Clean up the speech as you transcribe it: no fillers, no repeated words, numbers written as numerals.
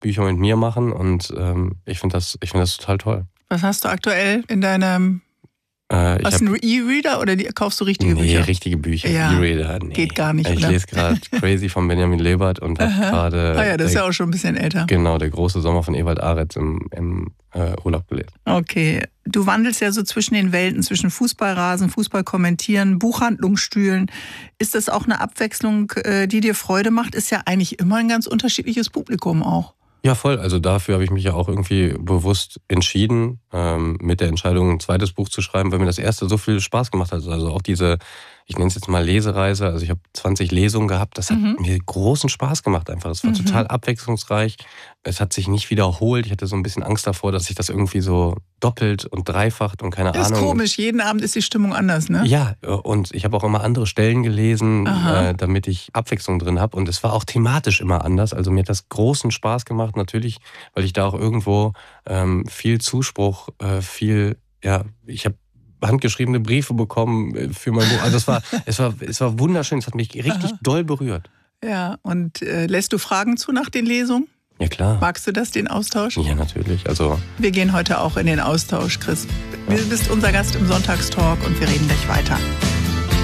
Bücher mit mir machen und ich finde das total toll. Was hast du aktuell in deinem... Hast du einen E-Reader oder kaufst du richtige Bücher? Nee, richtige Bücher. Ja, E-Reader, nee. geht gar nicht, Ich oder? lese gerade Crazy von Benjamin Lebert und habe gerade... Ah ja, das ist ja auch schon ein bisschen älter. Genau, der große Sommer von Ewald Aretz im Urlaub gelesen. Okay, du wandelst ja so zwischen den Welten, zwischen Fußballrasen, Fußball kommentieren, Buchhandlungsstühlen. Ist das auch eine Abwechslung, die dir Freude macht? Ist ja eigentlich immer ein ganz unterschiedliches Publikum auch. Ja, voll. Also dafür habe ich mich ja auch irgendwie bewusst entschieden, mit der Entscheidung, ein zweites Buch zu schreiben, weil mir das erste so viel Spaß gemacht hat. Also auch diese, ich nenne es jetzt mal Lesereise, also ich habe 20 Lesungen gehabt, das hat mir großen Spaß gemacht einfach. Es war total abwechslungsreich, es hat sich nicht wiederholt. Ich hatte so ein bisschen Angst davor, dass sich das irgendwie so doppelt und dreifacht und keine Ahnung. Das ist komisch, jeden Abend ist die Stimmung anders, ne? Ja, und ich habe auch immer andere Stellen gelesen, damit ich Abwechslung drin habe. Und es war auch thematisch immer anders. Also mir hat das großen Spaß gemacht, natürlich, weil ich da auch irgendwo viel Zuspruch, ich habe handgeschriebene Briefe bekommen für mein Buch. Also es war wunderschön, es hat mich richtig doll berührt. Ja, und lässt du Fragen zu nach den Lesungen? Ja, klar. Magst du das, den Austausch? Ja, natürlich. Also wir gehen heute auch in den Austausch, Chris. Du bist unser Gast im Sonntagstalk und wir reden gleich weiter.